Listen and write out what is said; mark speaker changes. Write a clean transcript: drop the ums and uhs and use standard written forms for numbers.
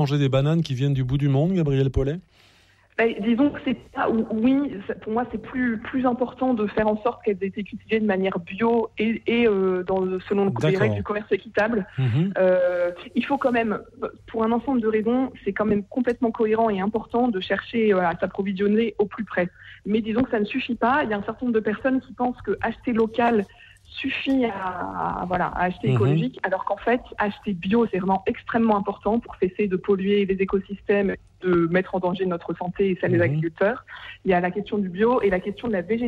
Speaker 1: Manger des bananes qui viennent du bout du monde, Gabrielle Paulet ?
Speaker 2: Disons que pour moi c'est plus important de faire en sorte qu'elles aient été cultivées de manière bio et selon les règles du commerce équitable. Il faut quand même, pour un ensemble de raisons, c'est quand même complètement cohérent et important de chercher à s'approvisionner au plus près. Mais disons que ça ne suffit pas. Il y a un certain nombre de personnes qui pensent que acheter local suffit à acheter écologique, alors qu'en fait, acheter bio, c'est vraiment extrêmement important pour cesser de polluer les écosystèmes, de mettre en danger notre santé et celle des agriculteurs. Il y a la question du bio et la question de la végétation.